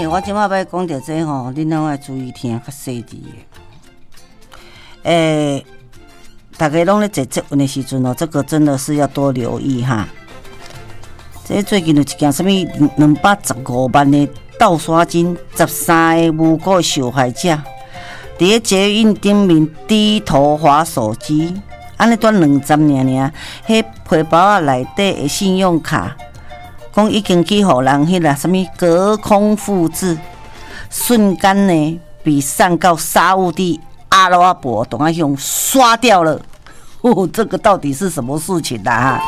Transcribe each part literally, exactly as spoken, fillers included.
欸，我即摆要讲到这吼，恁拢要注意听，较细致的。诶、欸，大家拢咧坐捷运的时阵哦，这个真的是要多留意哈。这最近有一件什么两百十五万的盗刷金，十三个无辜受害者，伫咧捷运顶面低头滑手机，安尼短两十年尔，迄皮包啊内底的信用卡。讲已经去互人迄个什么隔空复制，瞬间呢比上告沙烏地阿拉伯董阿雄刷掉了。哦，这个到底是什么事情啊？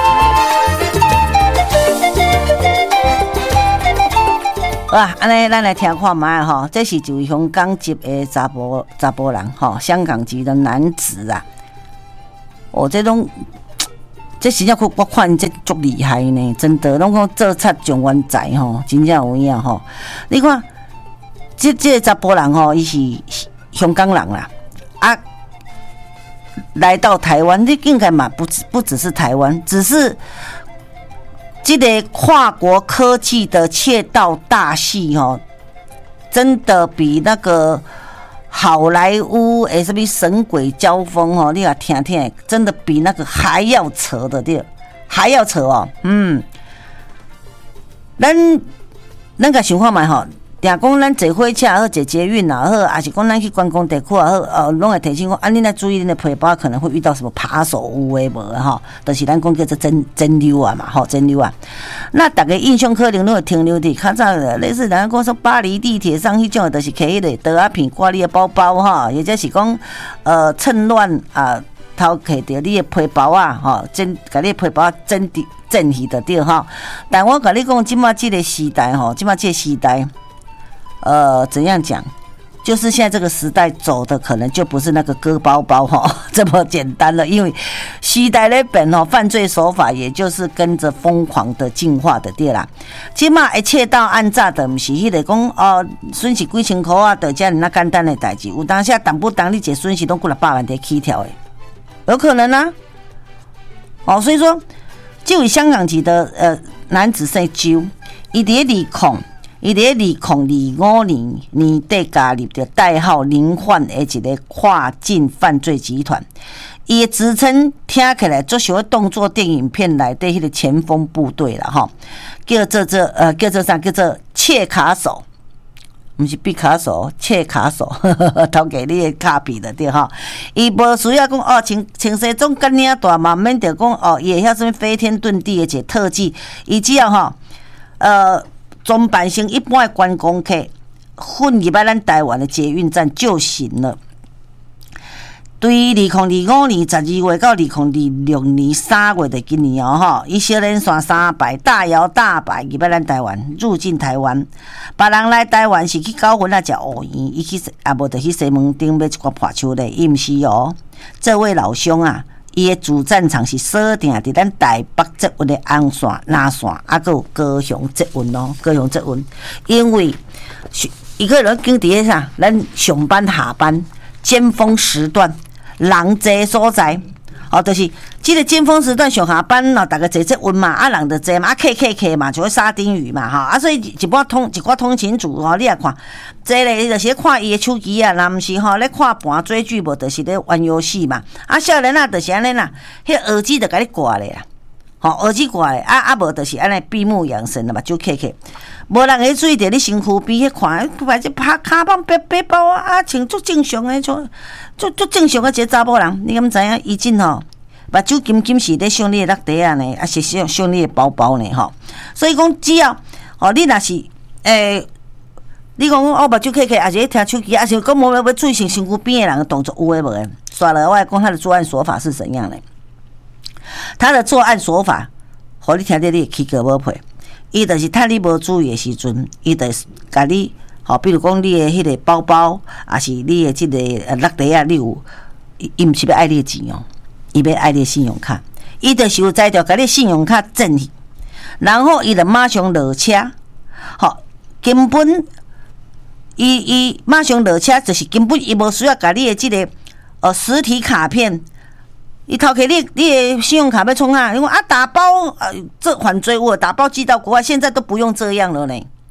好啊，安尼咱来听看卖吼，这是一位香港籍的查甫查甫人吼，香港籍的男子啊。哦，这种。这真正我看这足厉害呢，真的，拢讲做贼上冤财吼，真正有影吼。你看，这这个查甫人吼，伊是香港人啦，啊，来到台湾，你应该嘛不不只是台湾，只是这个跨国科技的窃盗大戏吼，真的比那个。好莱坞诶，什么神鬼交锋哦，你来听听，真的比那个还要扯的对，还要扯哦。嗯，咱咱个想看卖吼，定讲咱坐火车或坐捷运啊，好，还是讲咱去观光地区啊，好，呃，拢会提醒讲，啊，你来注意你的皮包可能会遇到什么扒手有诶无吼，就是咱讲叫做真真溜啊嘛，吼，真溜啊。那大家印象可能都会停留伫较早的，类似咱讲说巴黎地铁上迄种，就是摕迄个刀啊片挂你的包包哈，或者是讲呃趁乱啊偷摕着你的皮包啊，吼，真甲你的皮包真的真去就对哈。但我甲你讲，即马即个时代吼，即马即个时代。呃，怎样讲？就是现在这个时代走的可能就不是那个割包包哈这么简单了，因为时代咧变吼，犯罪手法也就是跟着疯狂的进化的对啦。起码会窃盗暗诈的，不是迄个讲哦，损失几千块啊，就这样那简单的代志。有当下当不当你这损失都过了百万的起跳的，有可能啊。哦，所以说，这位香港籍的呃男子姓周，伊伫咧控。伊伫二零二五年年底加入的代号林焕的一个跨境犯罪集团，伊的职称听起来足像动作电影片内底迄个前锋部队啦吼，叫做这呃叫做啥叫做切卡手，毋是毕卡手，切卡手，偷给你的卡片的对吼。伊无需要讲哦，穿穿西装干领大嘛，免着讲哦，伊会晓什么飞天遁地的一个特技，伊只要吼呃。装扮成一般的观光客，混入来咱台湾的捷运站就行了。对于二零二五年十二月到二零二六年三月的今年哦，吼，伊小连续三摆大摇大摆入来咱台湾，入境台湾。别人来台湾是去搞婚啊，食乌圆，伊去啊无得去西门町买一寡破手咧，伊毋是哦。这位老兄啊。伊的主战场是锁定伫咱台北捷运的红线、蓝线，啊，还有高雄捷运哦，高雄捷运，因为一个人经伫咧啥，咱上班下班尖峰时段，人济所在，哦，就是即个尖峰时段上下班咯，大家坐捷运嘛，啊，人就济嘛，啊，K K K 嘛，就会沙丁鱼嘛，哈，啊，所以一般通一寡通勤族吼，你也看，这咧就是咧看伊的手机啊，若毋是吼咧看盘追剧，无就是咧玩游戏嘛，啊，少年啊，就是安尼啦，迄耳机就甲你挂咧啦，吼，耳机挂咧，啊啊，无就是安尼闭目养神啦嘛，就 K K， 无人会注意着你身躯边迄看，反正拍卡棒背背包啊，啊，穿足正常诶，就就就正常诶一个查某人，你敢知影？伊真吼。目睭金金是咧上你的落地啊呢，还是上上你的包包呢？吼，所以讲只要哦，你若是诶、欸，你讲我目睭开开，还是听手机，还是讲无要注意身身躯边的人的动作有诶无诶？刷了我来讲他的作案手法是怎样的？他的作案手法，互你听到你起个无配，伊就是趁你无注意的时阵，伊就是甲你吼，比如讲你的迄个包包，还是你的即个落地啊，你有伊毋是要爱你的钱哦。伊要爱你的信用卡，伊就是有在着甲你信用卡挣去，然后伊就马上落车，好，根本伊伊马上落车，就是根本伊无需要甲你的即个呃实体卡片，伊偷摕你你的信用卡要创啊？你讲啊打包呃这犯罪我打包寄到国外，现在都不用这样了呢。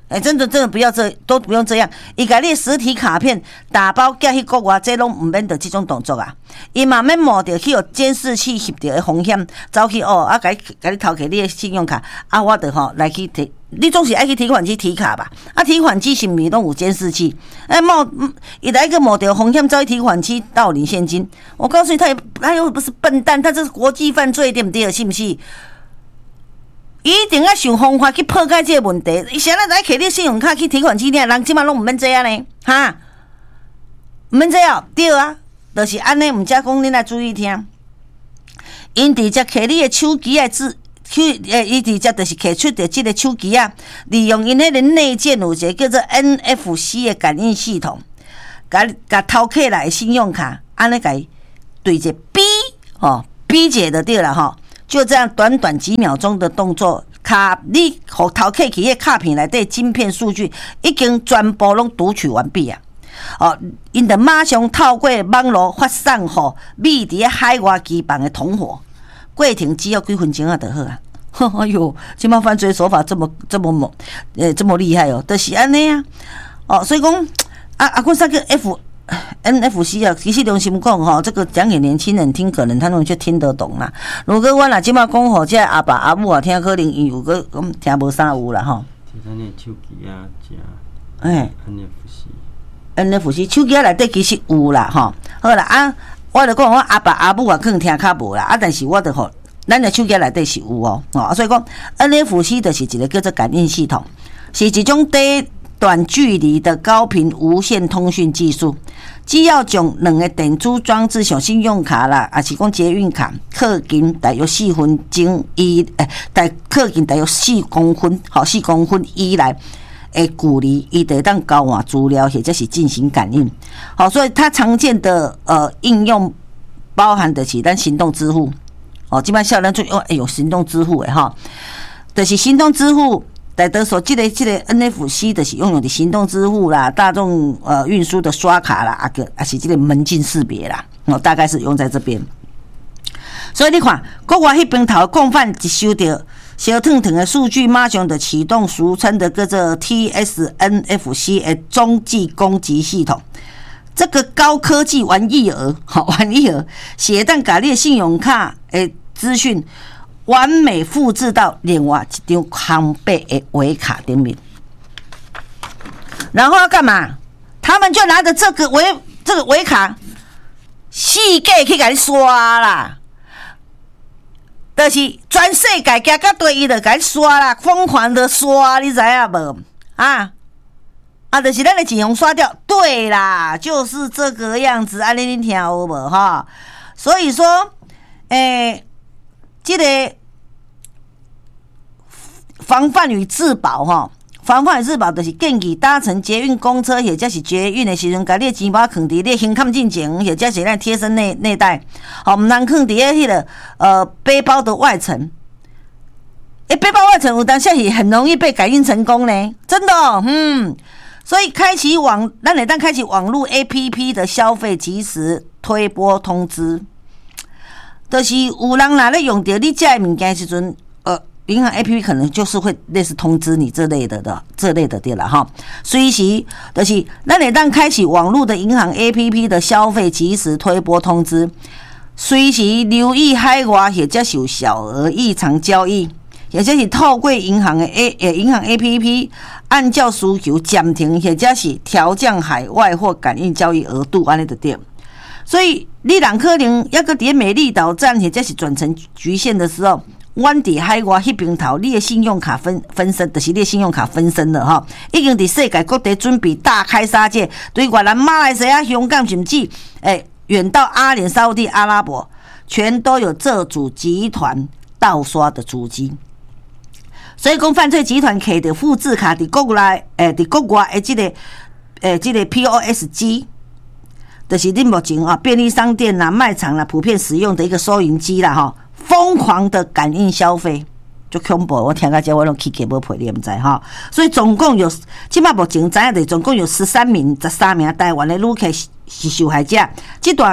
哎、欸，真的真的不要这，都不用这样。伊甲你实体卡片打包寄去国外，这拢毋免着这种动作啊。伊嘛免冒着去有监视器翕着的风险，走去哦啊，甲你甲你偷摕你的信用卡啊，我着吼来去提，你总是爱去提款机提卡吧？啊，提款机是毋是拢有监视器？哎、欸，冒伊来个冒着风险走去提款机盗领现金，我告诉你，他也他又不是笨蛋，他这是国际犯罪，对不对？是不是？一定要想方法去破解这个问题。伊现在来摕你信用卡去提款机，人即马拢毋免这样呢，哈，毋免这样，对啊，就是安尼。毋则讲恁来注意听，因直接摕你的手机的字，去诶，伊直接就是摕出着即个手机啊，利用因迄个内建有一个叫做 N F C 的感应系统，甲甲偷客来的信用卡，安尼甲伊对一个 B 哦 B 解的对了吼。就这样，短短几秒钟的动作，卡你互偷客去迄卡片内底晶片数据已经全部拢读取完毕啊！哦，因得马上透过网络发送互秘伫海外机房的同伙，过程只要几分钟啊就好啊！哎呦，即马犯罪手法这么这么猛，诶、欸，这么厉害哦，就是安尼啊！哦，所以讲啊啊，阮三个 F。N F C 啊，其实良心讲吼，这个讲给年轻人听，可能他们就听得懂啦。如果我若即马讲吼，这阿爸阿母啊听，可能伊有个讲听无啥有啦吼。 即咱的手机啊，加哎 N F C，N F C 手机内底其实有啦吼。好啦啊，我就讲我阿爸阿母啊可能听较无啦，啊，但是我就吼，咱的手机内底是有哦，哦，所以讲 N F C 就是一个叫做感应系统，是一种低短距离的高频无线通讯技术，只要将两个电子装置，像信用卡啦，还是讲捷运卡，靠近大约四分钟以诶，大靠近大约四公分，好四公分以内的距离，伊得当交换资料，或者是进行感应。好，所以它常见的呃应用包含的是咱行动支付。哦，基本上咱就用哎有行动支付的哈，就是行动支付。大多数这个这个 N F C 就是用用的行动支付啦，大众呃运输的刷卡啦，啊个啊是这个门禁识别啦，哦大概是用在这边。所以你看，国外迄边头共犯一收到小腾腾的数据，马上就启动俗称的叫做 T S N F C 的中继攻击系统。这个高科技玩意儿，好玩意儿，写蛋甲你的信用卡的资讯。完美复制到另外一张康贝的微卡顶面，然后要干嘛？他们就拿着这个微这个微卡，四界去给你刷啦，就是全世界加加对伊就给你刷啦，疯狂的刷，你知影无？啊啊，就是咱的钱用刷掉，对啦，就是这个样子，安尼你听有无哈？所以说，诶、欸。这个防范与自保哈，防范与自保就是建议搭乘捷运、公车或者是捷运的时阵，把你的钱包放伫你胸坎进前，或者是咱贴身内内袋，好，唔通放伫迄个呃背包的外层。诶、欸，背包外层有当下也很容易被感应成功呢，真的、哦，嗯。所以开启网，咱会当开启网络 A P P 的消费即时推播通知。就是有人哪咧用到你这物件时阵，呃，银行 A P P 可能就是会类似通知你这类的的这类的对了哈。随时就是咱会当开启网络的银行 A P P 的消费即时推播通知，随时留意海外或者是有小额异常交易，或者是透过银行的 A 呃银行 A P P 按照需求暂停或者是调降海外或感应交易额度，安尼就对。所以你人可能要个伫美丽岛站或者是转乘局限的时候，阮伫海外迄边头，你的信用卡分分身，就是你的信用卡分身了哈，已经伫世界各地准备大开杀戒，对越南、马来西亚、香港甚至诶远到阿联沙烏地阿拉伯，全都有这组集团盗刷的足迹。所以讲，犯罪集团摕着复制卡伫国内诶，伫国外诶，即个诶，即个 P O S 机。就是你目前啊，便利商店啦、卖场啦，普遍使用的一个收银机啦，哈，疯狂的感应消费，就恐怖。我听到这我拢起鸡毛皮，你唔知哈。所以总共有，即摆目前知影的总共有十三名、十三名台湾的旅客是受害者。这段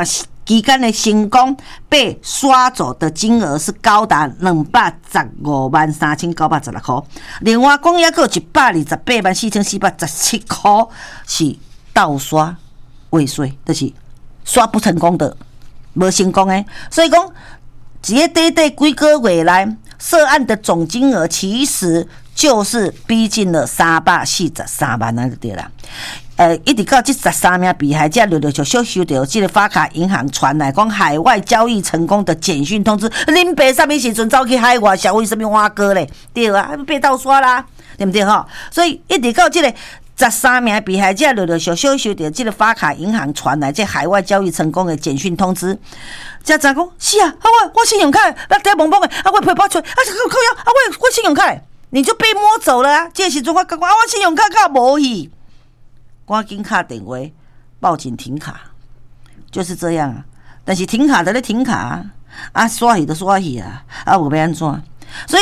期间的成功被刷走的金额是高达两百十五万三千九百十六块。另外，讲也有一百二十八万四千四百十七块是盗刷未遂，就是刷不成功的，无成功的。所以讲，一个短短几个月来涉案的总金额，其实就是逼近了三百四十三万啊，就对啦。呃，一直到这十三名被害者，陆陆续续收到这个发卡银行传来讲海外交易成功的简讯通知。恁爸什么时阵走去海外消费什么挖哥嘞？对啊，被盗刷啦，对不对吼？所以一直到这个十三名被害者，陆陆续续收到这个发卡银行传来这海外交易成功的简讯通知。才知讲是啊，啊我我信用卡那在蒙蒙的，啊我赔包出来，啊靠腰，啊我我信用卡你就被摸走了啊！这时阵我讲啊我信用卡卡无去。赶紧打电话报警停卡，就是这样啊。但是停卡的咧停卡啊，啊刷去就刷去啊，啊有要安怎？所以。